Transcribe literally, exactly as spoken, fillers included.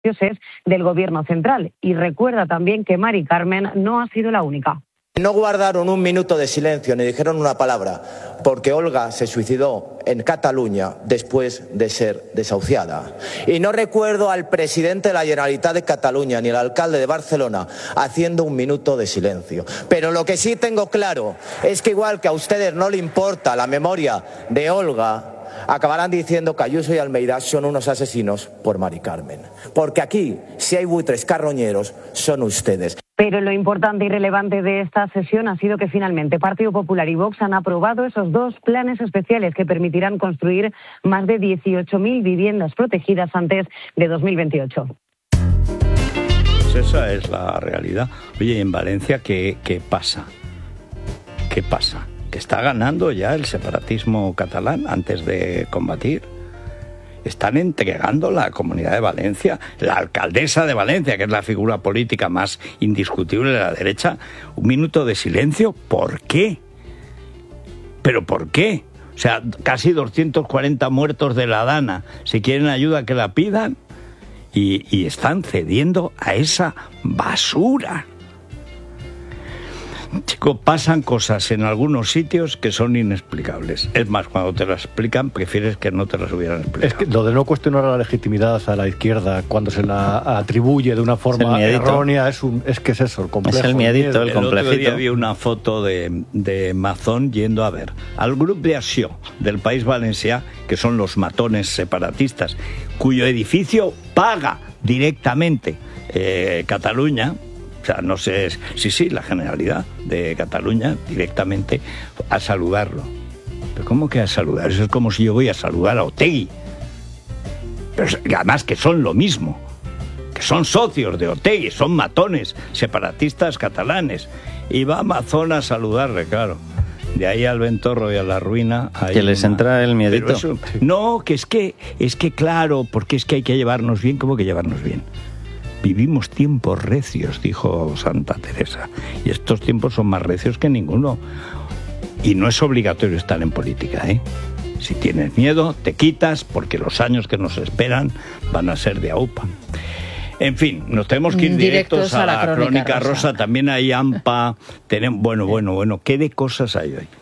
es del Gobierno central. Y recuerda también que Mari Carmen no ha sido la única. No guardaron un minuto de silencio ni dijeron una palabra, porque Olga se suicidó en Cataluña después de ser desahuciada. Y no recuerdo al presidente de la Generalitat de Cataluña ni al alcalde de Barcelona haciendo un minuto de silencio. Pero lo que sí tengo claro es que igual que a ustedes no le importa la memoria de Olga, acabarán diciendo que Ayuso y Almeida son unos asesinos por Mari Carmen. Porque aquí, si hay buitres carroñeros, son ustedes. Pero lo importante y relevante de esta sesión ha sido que finalmente Partido Popular y Vox han aprobado esos dos planes especiales que permitirán construir más de dieciocho mil viviendas protegidas antes de dos mil veintiocho. Pues esa es la realidad. Oye, ¿y en Valencia qué, qué pasa? ¿Qué pasa? Que está ganando ya el separatismo catalán antes de combatir. Están entregando la Comunidad de Valencia, la alcaldesa de Valencia, que es la figura política más indiscutible de la derecha, un minuto de silencio. ¿Por qué? ¿Pero por qué? O sea, casi doscientos cuarenta muertos de la Dana. Si quieren ayuda, que la pidan. Y, y están cediendo a esa basura. Chicos, pasan cosas en algunos sitios que son inexplicables. Es más, cuando te las explican, prefieres que no te las hubieran explicado. Es que lo de no cuestionar la legitimidad a la izquierda cuando se la atribuye de una forma errónea es, un, es que es eso, el complejo. Es el miedito, el complejito. El otro día vi una foto de, de Mazón yendo a ver al Grup de Acció del País Valencià, que son los matones separatistas, cuyo edificio paga directamente eh, Cataluña. O sea, no sé, sí, sí, la Generalidad de Cataluña directamente a saludarlo. ¿Pero cómo que a saludar? Eso es como si yo voy a saludar a Otegi. Pero además que son lo mismo, que son socios de Otegi, son matones, separatistas catalanes. Y va Mazón a saludarle, claro. De ahí al ventorro y a la ruina. Que les una... entra el miedito. Eso, no, que es que, es que claro, porque es que hay que llevarnos bien. ¿Cómo que llevarnos bien? Vivimos tiempos recios, dijo Santa Teresa, y estos tiempos son más recios que ninguno. Y no es obligatorio estar en política, ¿eh? Si tienes miedo, te quitas, porque los años que nos esperan van a ser de aupa. En fin, nos tenemos que ir directos, directos a, a la, la Crónica, Crónica Rosa. Rosa. También hay AMPA. Tenemos, bueno, bueno, bueno, ¿qué de cosas hay hoy?